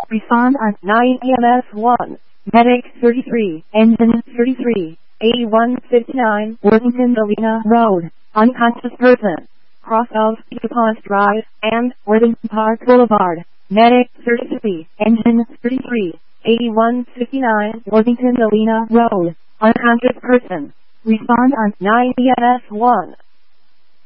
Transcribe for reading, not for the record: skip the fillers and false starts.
Respond on 9 EMS 1. Medic 33, Engine 33, 8159, Worthington Galena Road. Unconscious person. Cross of DuPont Drive and Worthington Park Boulevard. Medic 33, Engine 33, 8159, Worthington Galena Road. Unconscious person. Respond on 9 EMS 1.